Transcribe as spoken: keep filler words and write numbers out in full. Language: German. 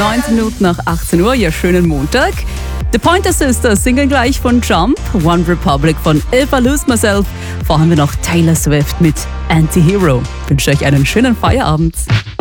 neunzehn Minuten nach achtzehn Uhr, ja schönen Montag. The Pointer Sisters singen gleich von Jump, One Republic von If I Lose Myself. Vorher haben wir noch Taylor Swift mit Anti-Hero. Ich wünsche euch einen schönen Feierabend.